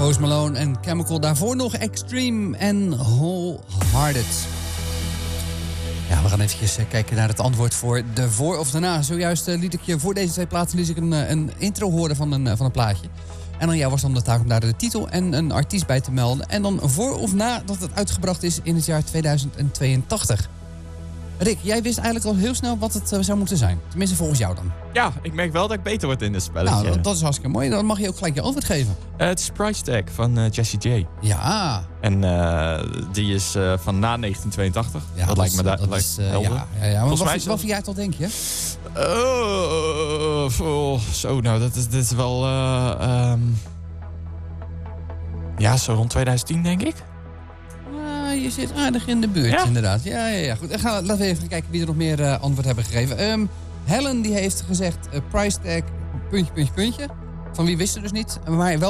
Post Malone en Chemical. Daarvoor nog Extreme en Wholehearted. Ja, we gaan eventjes kijken naar het antwoord voor de voor of daarna. Zojuist liet ik je voor deze twee plaatsen een intro horen van een plaatje. En dan was dan de taak om daar de titel en een artiest bij te melden. En dan voor of na dat het uitgebracht is in het jaar 2082. Rick, jij wist eigenlijk al heel snel wat het zou moeten zijn. Tenminste volgens jou dan. Ja, ik merk wel dat ik beter word in dit spelletje. Nou, dat is hartstikke mooi. Dan mag je ook gelijk je antwoord geven. Het is Price Tag van Jessie J. Ja. En die is van na 1982. Ja, dat lijkt me helder. Ja. Maar wat voor jaartal denk je? Dit is wel... zo rond 2010 denk ik. Je zit aardig in de buurt, inderdaad. Ja. Goed, laten we even kijken wie er nog meer antwoord hebben gegeven. Helen die heeft gezegd, price tag, puntje. Van wie wist ze dus niet, maar wel